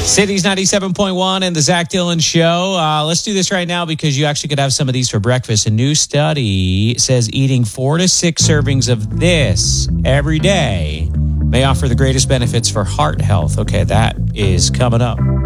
Cities 97.1 and the Zach Dillon Show. Let's do this right now because you actually could have some of these for breakfast. A new study says eating 4 to 6 servings of this every day may offer the greatest benefits for heart health. Okay, that is coming up.